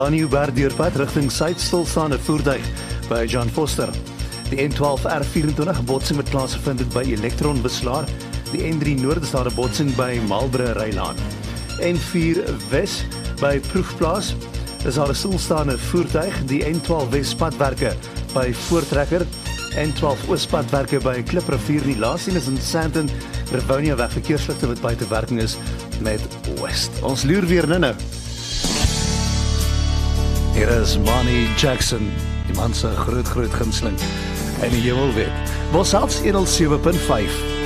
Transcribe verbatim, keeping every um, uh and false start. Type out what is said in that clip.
Aan Nieuwberg deurpad rigting suid stilstaande voertuig by John Foster. Die N twaalf R vierentwintig botsing wat plaasgevind het by Elektron Wislaar. Die N drie Noord is daar 'n botsing by Marlborough Rylaan. N vier Wes by Proefplaas is daar 'n stilstaande voertuig. Die N twaalf Wes padwerke by Voortrekker. N twaalf Oospadwerke by Kliprivier. Die laaste een is in Sandton, Rivonia weg verkeersligte wat buite werking is met West. Ons loer weer nou. Hier is Manny Jackson, die man se groot groot gunsteling in die hemelwet. Bosselfs honderd sewe punt vyf.